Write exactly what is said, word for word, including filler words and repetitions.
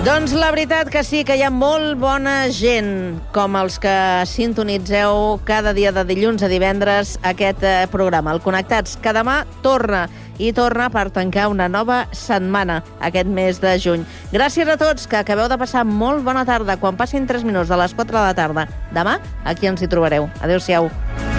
Doncs la veritat que sí, que hi ha molt bona gent, com els que sintonitzeu cada dia de dilluns a divendres aquest eh, programa, el Connectats, que demà torna, i torna per tancar una nova setmana, aquest mes de juny. Gràcies a tots, que acabeu de passar molt bona tarda. Quan passin tres minuts de les quatre de la tarda, demà, aquí ens hi trobareu. Adéu-siau.